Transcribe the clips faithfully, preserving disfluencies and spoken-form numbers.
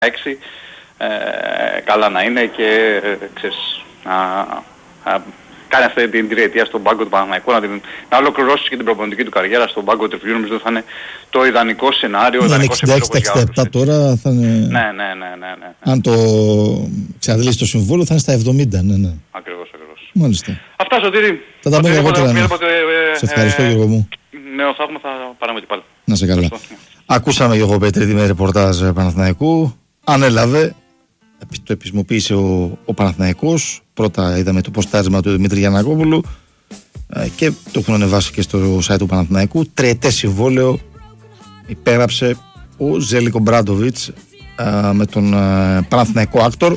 έξι ε, καλά να είναι και ε, ξέρεις, να, να κάνει αυτή την τριετία στον πάγκο του Παναθηναϊκού, να, την, να ολοκληρώσει και την προπονητική του καριέρα στον πάγκο του Τριφυλιού. Νομίζω θα είναι το ιδανικό σενάριο. Είναι εξήντα έξι εξήντα επτά τώρα, θα είναι... Ναι, ναι, ναι, ναι, ναι. Αν το ξαναδελήσει το συμβόλαιο θα είναι στα εβδομήντα, ναι, ναι. Ακριβώς, ακριβώς. Μάλιστα. Αυτά, Σωτήρη. Θα τα πούμε αργότερα. Ναι. Σε ευχαριστώ, Γιώργο μου. Νέο θαύμα, θα παράμε και πάλι. Να σε καλά. Ακούσαμε Γιώργο Πέτρη με ρεπορτάζ Παναθηναϊκού. Ανέλαβε, το επισημοποίησε ο, ο Παναθηναϊκός. Πρώτα είδαμε το ποστάρισμα του Δημήτρη Γιαννακόπουλου και το έχουν ανεβάσει και στο site του Παναθηναϊκού. Τριετές συμβόλαιο υπέγραψε ο Ζέλικο Μπράντοβιτς με τον Παναθηναϊκό άκτορ.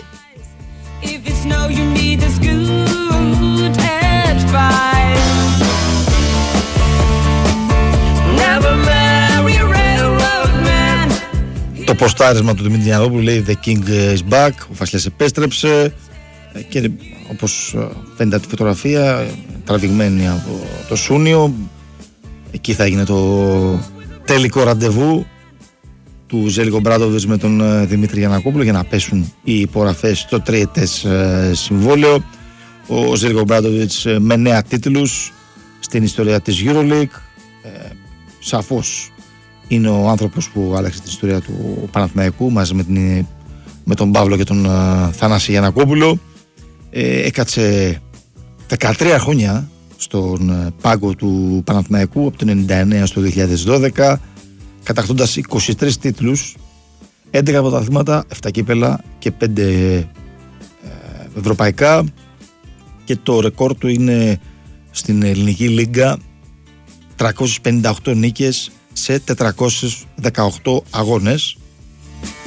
Το ποστάρισμα του Δημήτρη Γιαννακόπουλου λέει The King is back, ο Βασιλιάς επέστρεψε και όπως φαίνεται από τη φωτογραφία τραβηγμένη από το Σούνιο, εκεί θα έγινε το τελικό ραντεβού του Ζέλικο Μπράντοβιτς με τον Δημήτρη Γιαννακόπουλο για να πέσουν οι υπογραφές στο τριετές συμβόλαιο. Ο Ζέλικο Μπράντοβιτς με νέα τίτλους στην ιστορία της EuroLeague, ε, σαφώς είναι ο άνθρωπος που άλλαξε την ιστορία του Παναθηναϊκού μαζί με, την, με τον Παύλο και τον uh, Θανάση Γιαννακόπουλο. Ε, έκατσε δεκατρία χρόνια στον uh, πάγκο του Παναθηναϊκού από το ενενήντα εννέα στο δύο χιλιάδες δώδεκα, κατακτώντας είκοσι τρεις τίτλους, έντεκα πρωταθλήματα, επτά κύπελα και πέντε uh, ευρωπαϊκά, και το ρεκόρ του είναι στην ελληνική λίγκα τριακόσιες πενήντα οκτώ νίκες σε τετρακόσιους δεκαοκτώ αγώνες.